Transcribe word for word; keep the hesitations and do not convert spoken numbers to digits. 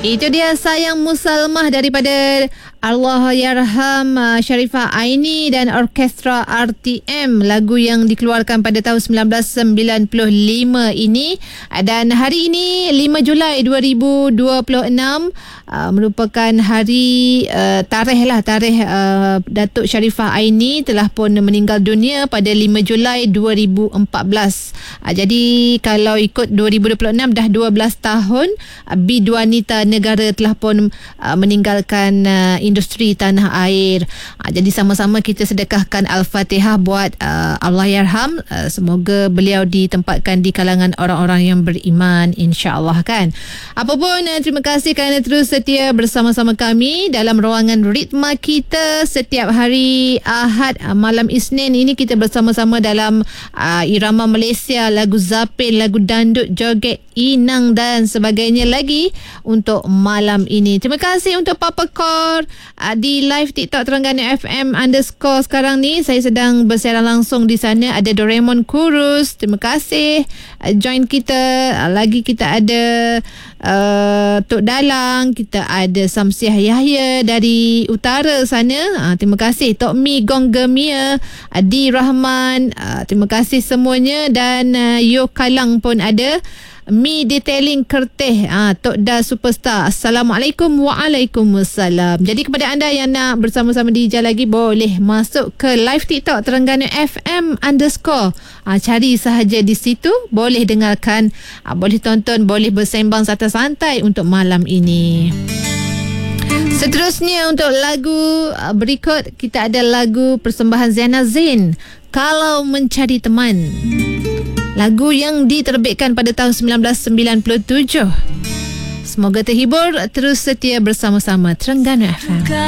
Itu dia Sayang Musalmah daripada Allahyarham uh, Sharifah Aini dan Orkestra R T M, lagu yang dikeluarkan pada tahun sembilan belas sembilan puluh lima ini. Dan hari ini lima Julai dua ribu dua puluh enam uh, merupakan hari uh, tarikh lah tarikh uh, Datuk Sharifah Aini telah pun meninggal dunia pada lima Julai dua ribu empat belas. Uh, jadi kalau ikut dua ribu dua puluh enam dah dua belas tahun uh, bidu wanita negara telah pun uh, meninggalkan uh, industri tanah air. Uh, jadi sama-sama kita sedekahkan Al-Fatihah buat uh, Allahyarham. Uh, semoga beliau ditempatkan di kalangan orang-orang yang beriman, insya-Allah kan. Apapun, uh, terima kasih kerana terus setia bersama-sama kami dalam ruangan ritma kita setiap hari Ahad. Uh, malam Isnin ini kita bersama-sama dalam uh, irama Malaysia, lagu zapin, lagu dandut, joget, inang dan sebagainya lagi untuk malam ini. Terima kasih untuk Papa Kor uh, di live TikTok Terengganu F M underscore sekarang ni. Saya sedang bersiaran langsung di sana. Ada Doraemon Kurus. Terima kasih uh, join kita. Uh, lagi kita ada uh, Tok Dalang. Kita ada Samsiah Yahya dari utara sana. Uh, terima kasih Tok Mi Gonggemia, Adi Rahman. Uh, terima kasih semuanya. Dan uh, Yo Kalang pun ada. Mi Detailing Kerteh, ha, Tok Da Superstar. Assalamualaikum. Waalaikumsalam. Jadi kepada anda yang nak bersama-sama D J lagi, boleh masuk ke live TikTok Terengganu F M underscore. Ha, cari sahaja di situ. Boleh dengarkan, ha, boleh tonton, boleh bersembang santai-santai untuk malam ini. Seterusnya untuk lagu berikut, kita ada lagu persembahan Zainal Zain, Kalau Mencari Teman. Lagu yang diterbitkan pada tahun sembilan belas sembilan puluh tujuh. Semoga terhibur, terus setia bersama-sama Terengganu F M.